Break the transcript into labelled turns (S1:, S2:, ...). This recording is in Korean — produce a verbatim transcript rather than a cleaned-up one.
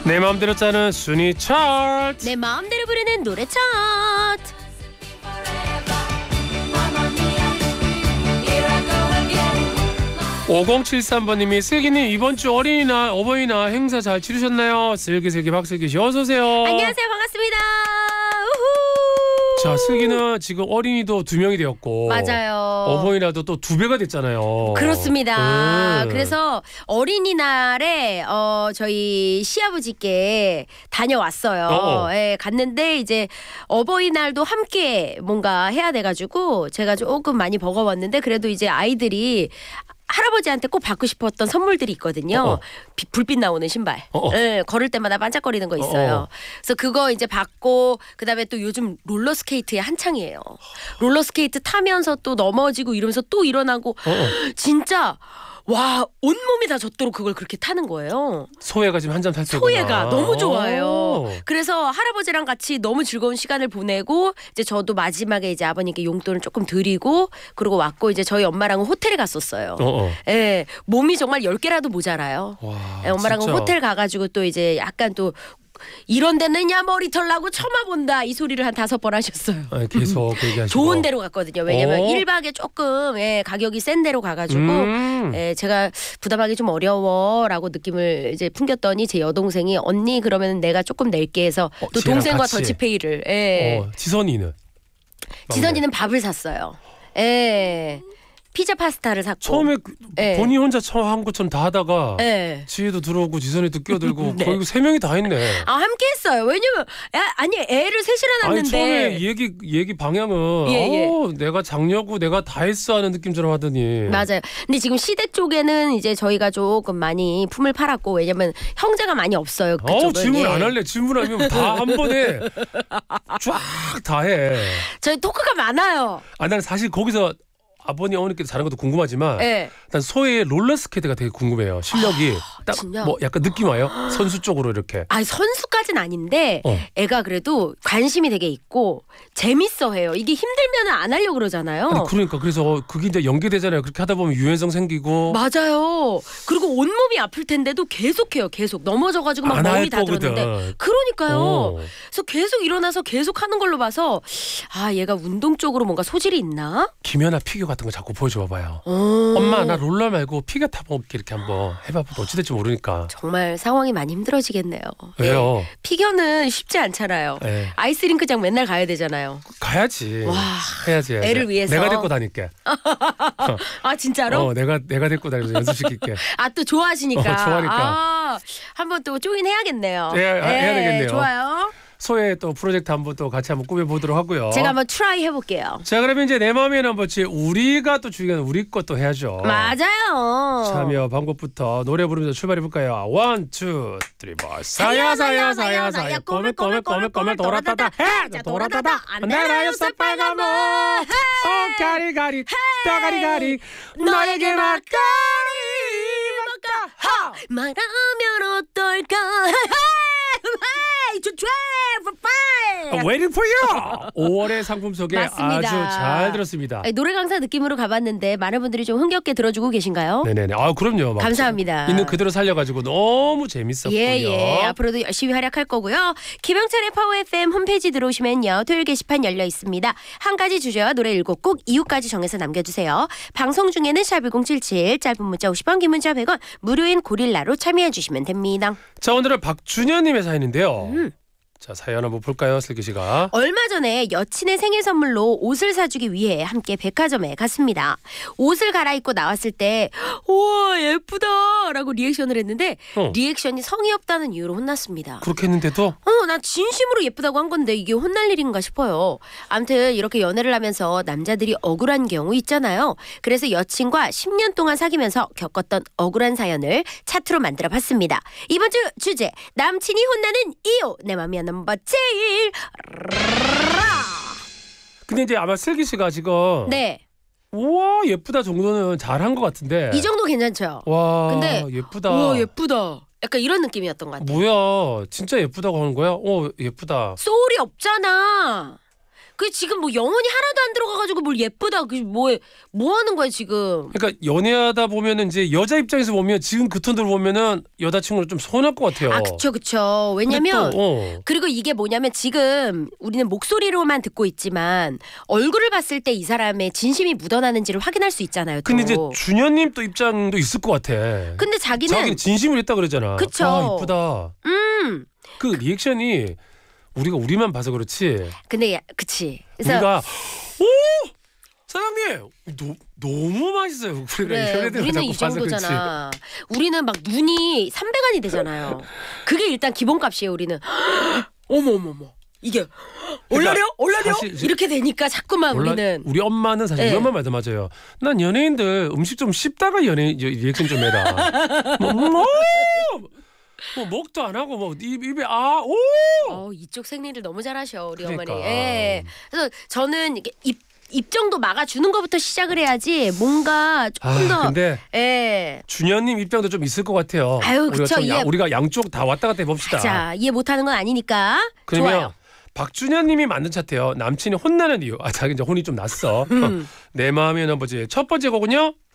S1: 내 마음대로 짜는 순위 차트.
S2: 내 마음대로 부르는 노래 차트.
S1: 오공칠삼 번님이 슬기님 이번 주 어린이날 어버이날 행사 잘 치르셨나요? 슬기슬기 박슬기씨 어서오세요.
S2: 안녕하세요. 반갑습니다.
S1: 자, 슬기는 지금 어린이도 두 명이 되었고
S2: 맞아요.
S1: 어버이날도 또 두 배가 됐잖아요.
S2: 그렇습니다.
S1: 음.
S2: 그래서 어린이날에 어, 저희 시아버지께 다녀왔어요.
S1: 어.
S2: 예, 갔는데 이제 어버이날도 함께 뭔가 해야 돼가지고 제가 조금 많이 버거웠는데 그래도 이제 아이들이 할아버지한테 꼭 받고 싶었던 선물들이 있거든요.
S1: 어어.
S2: 비, 불빛 나오는 신발.
S1: 어어.
S2: 네, 걸을 때마다 반짝거리는 거 있어요.
S1: 어어.
S2: 그래서 그거 이제 받고 그다음에 또 요즘 롤러스케이트의 한창이에요. 롤러스케이트 타면서 또 넘어지고 이러면서 또 일어나고
S1: 어어.
S2: 진짜 와, 온몸이 다 젖도록 그걸 그렇게 타는 거예요.
S1: 소혜가 지금 한잔 탈 때구나.
S2: 소혜가 너무 좋아해요.
S1: 오.
S2: 그래서 할아버지랑 같이 너무 즐거운 시간을 보내고 이제 저도 마지막에 이제 아버님께 용돈을 조금 드리고 그러고 왔고 이제 저희 엄마랑은 호텔에 갔었어요.
S1: 어어.
S2: 예, 몸이 정말 열 개라도 모자라요.
S1: 와,
S2: 예, 엄마랑은
S1: 진짜.
S2: 호텔 가가지고 또 이제 약간 또 이런 데는 야 머리털 나고 처마본다 이 소리를 한 다섯 번 하셨어요.
S1: 아, 계속 얘기하시고.
S2: 좋은 데로 갔거든요. 왜냐면
S1: 어?
S2: 일 박에 조금 예, 가격이 센 데로 가가지고
S1: 음.
S2: 예, 제가 부담하기 좀 어려워라고 느낌을 이제 풍겼더니 제 여동생이 언니 그러면 내가 조금 낼게 해서
S1: 어,
S2: 또
S1: 쟤랑
S2: 동생과
S1: 같이.
S2: 더치페이를 예.
S1: 어, 지선이는?
S2: 지선이는 밥을 샀어요. 예. 피자 파스타를 샀고
S1: 처음에 그
S2: 예.
S1: 본인 혼자 처음 한 것처럼 다 하다가
S2: 예.
S1: 지혜도 들어오고 지선이도 끼어들고
S2: 네.
S1: 거의 세 명이 다 했네.
S2: 아 함께 했어요. 왜냐면 애, 아니 애를 셋이나
S1: 아니
S2: 낳는데
S1: 처음에 얘기 얘기 방향은
S2: 예, 예.
S1: 어, 내가 장녀고 내가 다 했어 하는 느낌처럼 하더니
S2: 맞아요. 근데 지금 시댁 쪽에는 이제 저희가 조금 많이 품을 팔았고 왜냐면 형제가 많이 없어요. 그쪽은.
S1: 어 질문
S2: 예.
S1: 안 할래. 질문하면 다 한 번에 쫙 다 해.
S2: 저희 토크가 많아요.
S1: 아 나는 사실 거기서 아버님 어머니께서 잘한 것도 궁금하지만
S2: 예.
S1: 일단 소혜의 롤러스케이트가 되게 궁금해요. 실력이 딱
S2: 진짜?
S1: 뭐 약간 느낌 와요? 선수 쪽으로 이렇게.
S2: 아니 선수까지는 아닌데
S1: 어.
S2: 애가 그래도 관심이 되게 있고 재밌어해요. 이게 힘들면 안 하려고 그러잖아요.
S1: 아니, 그러니까 그래서 그게 이제 연계되잖아요. 그렇게 하다 보면 유연성 생기고
S2: 맞아요. 그리고 온몸이 아플 텐데도 계속해요. 계속 넘어져가지고 막
S1: 안 할
S2: 멍이 다
S1: 거거든.
S2: 들었는데 그러니까요.
S1: 어.
S2: 그래서 계속 일어나서 계속 하는 걸로 봐서 아 얘가 운동 쪽으로 뭔가 소질이 있나?
S1: 김연아 피겨 같은 거 자꾸 보여줘 봐봐요.
S2: 어.
S1: 엄마 나 롤러 말고 피겨 타볼게 이렇게 한번 해봐봐. 어찌 될지 모르니까.
S2: 정말 상황이 많이 힘들어지겠네요.
S1: 왜요?
S2: 예. 피겨는 쉽지 않잖아요.
S1: 예.
S2: 아이스링크장 맨날 가야 되잖아요.
S1: 가야지.
S2: 와,
S1: 해야지, 해야지.
S2: 애를 위해서.
S1: 내가 데리고 다닐게.
S2: 아 진짜로?
S1: 어, 내가 내가 데리고 다니면서 연습시킬게.
S2: 아 또 좋아하시니까.
S1: 어, 좋아하니까.
S2: 아, 한번 또 조인 해야겠네요.
S1: 예, 해야 되겠네요.
S2: 좋아요.
S1: 소혜 또 프로젝트 한번 또 같이 한번 꾸며보도록 하고요.
S2: 제가 한번 트라이 해볼게요.
S1: 자 그러면 이제 내 마음에 넘버치 우리가 또 중요한 우리 것도 해야죠.
S2: 맞아요.
S1: 참여 방법부터 노래 부르면서 출발해볼까요? 원, 투, 쓰리, 포. 사야 사야 사야 사야 꼬물 꼬물 꼬물 꼬물 돌아다다 해 돌아다다 안 내라요 새빨간 모. 어 가리가리 따가리가리 너에게 막가리 막가 하.
S2: 말하면 어떨까? Hey, to drive fire.
S1: Waiting for you. 오월의 상품 소개
S2: 맞습니다.
S1: 아주 잘 들었습니다.
S2: 아니, 노래 강사 느낌으로 가봤는데 많은 분들이 좀 흥겹게 들어주고 계신가요?
S1: 네네네. 아 그럼요. 막
S2: 감사합니다.
S1: 있는 그대로 살려가지고 너무 재밌었고요.
S2: 예예. 앞으로도 열심히 활약할 거고요. 김영철의 파워 에프엠 홈페이지 들어오시면요. 토요일 게시판 열려 있습니다. 한 가지 주제와 노래 일곱 곡 이유까지 정해서 남겨주세요. 방송 중에는 샵 일공칠칠 짧은 문자 오십 원 긴 문자 백 원 무료인 고릴라로 참여해 주시면 됩니다.
S1: 자 오늘은 박준현님의 사연인데요.
S2: 음.
S1: 자 사연 한번 볼까요, 슬기 씨가?
S2: 얼마 전에 여친의 생일 선물로 옷을 사주기 위해 함께 백화점에 갔습니다. 옷을 갈아입고 나왔을 때 우와 예쁘다 라고 리액션을 했는데
S1: 어.
S2: 리액션이 성의 없다는 이유로 혼났습니다.
S1: 그렇게 했는데도
S2: 어, 난 진심으로 예쁘다고 한 건데 이게 혼날 일인가 싶어요. 아무튼 이렇게 연애를 하면서 남자들이 억울한 경우 있잖아요. 그래서 여친과 십 년 동안 사귀면서 겪었던 억울한 사연을 차트로 만들어봤습니다. 이번 주 주제 남친이 혼나는 이유 내 맘이야 넘버 칠.
S1: 근데 이제 아마 슬기 씨가 지금
S2: 네,
S1: 우와 예쁘다 정도는 잘한 것 같은데
S2: 이 정도 괜찮죠.
S1: 와
S2: 근데
S1: 예쁘다.
S2: 우와 예쁘다. 약간 이런 느낌이었던 것 같아요.
S1: 뭐야 진짜 예쁘다고 하는 거야? 어 예쁘다.
S2: 소울이 없잖아. 그 지금 뭐 영혼이 하나도 안 들어가가지고 뭘 예쁘다 그 뭐 뭐 하는 거야 지금?
S1: 그러니까 연애하다 보면은 이제 여자 입장에서 보면 지금 그 톤들 보면은 여자친구를 좀 서운할 것 같아요.
S2: 아 그쵸 그쵸. 왜냐면
S1: 또, 어.
S2: 그리고 이게 뭐냐면 지금 우리는 목소리로만 듣고 있지만 얼굴을 봤을 때 이 사람의 진심이 묻어나는지를 확인할 수 있잖아요. 또.
S1: 근데 이제 준현님 또 입장도 있을 것 같아.
S2: 근데 자기는
S1: 자기는 진심을 했다 그러잖아.
S2: 그쵸.
S1: 아 이쁘다.
S2: 음.
S1: 그 리액션이 우리가 우리만 봐서 그렇지.
S2: 근데 야, 그치. 그래서
S1: 우리가 오 사장님 너, 너무 맛있어요. 우리가
S2: 그래,
S1: 현애들
S2: 우리는 이
S1: 자꾸 봐서 그렇지.
S2: 정도잖아. 우리는 막 눈이 삼백안이 되잖아요. 그게 일단 기본값이에요. 우리는 어머 어머 어머 이게 올라려 올라려
S1: 사실
S2: 이렇게 되니까 자꾸만
S1: 몰라,
S2: 우리는
S1: 우리 엄마는 사실
S2: 네.
S1: 이런 말 말도 맞아요. 난 연예인들 음식 좀 씹다가 연예인 리액션 좀 해라. 뭐, 뭐, 뭐 먹도 안 하고 뭐 입, 입에 아오
S2: 어, 이쪽 생리를 너무 잘하셔 우리
S1: 그러니까.
S2: 어머니. 예. 그래서 저는 이게 입 입정도 막아주는 것부터 시작을 해야지 뭔가 조금
S1: 아,
S2: 더
S1: 근데
S2: 예.
S1: 준현님 입장도 좀 있을 것 같아요.
S2: 아유,
S1: 우리가,
S2: 그쵸,
S1: 좀 야-
S2: 이해-
S1: 우리가 양쪽 다 왔다 갔다 해봅시다.
S2: 자 이해 못하는 건 아니니까
S1: 그러면
S2: 좋아요.
S1: 박준현님이 만든 차트요. 남친이 혼나는 이유. 아 자기 이제 혼이 좀 났어.
S2: 음.
S1: 내 마음의 넘버즈 첫 번째 곡은요.